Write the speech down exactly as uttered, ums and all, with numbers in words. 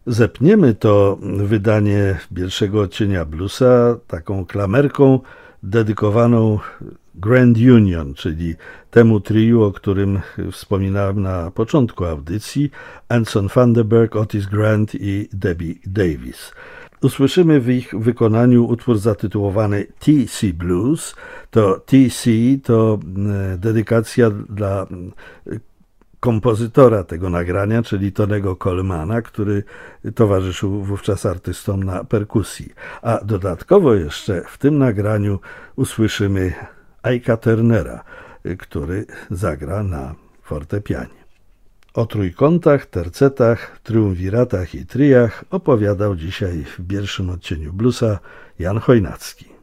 Zepniemy to wydanie pierwszego odcienia bluesa taką klamerką dedykowaną Grand Union, czyli temu triu, o którym wspominałem na początku audycji, Anson Thunderberg, Otis Grant i Debbie Davis. Usłyszymy w ich wykonaniu utwór zatytułowany T C Blues. To T C to dedykacja dla kompozytora tego nagrania, czyli Tonego Colemana, który towarzyszył wówczas artystom na perkusji. A dodatkowo jeszcze w tym nagraniu usłyszymy Ike'a Turnera, który zagra na fortepianie. O trójkątach, tercetach, triumviratach i triach opowiadał dzisiaj w pierwszym odcieniu bluesa Jan Chojnacki.